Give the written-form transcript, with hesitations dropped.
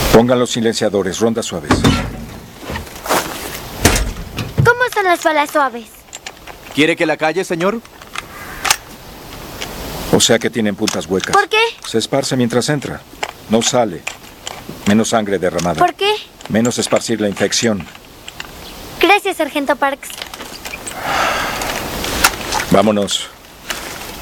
Pongan los silenciadores, rondas suaves. ¿Cómo son las balas suaves? ¿Quiere que la calle, señor? O sea que tienen puntas huecas. ¿Por qué? Se esparce mientras entra. No sale. Menos sangre derramada. ¿Por qué? Menos esparcir la infección. Gracias, Sargento Parks. Vámonos.